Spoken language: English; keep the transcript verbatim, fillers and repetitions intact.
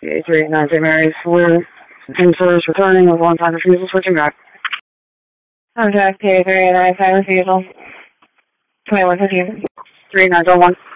three eight nine Saint Mary's, Blue, and service returning with one time refusal, switching back. Contact P A three eight nine, time refusal, twenty-one fifteen, three eight nine one.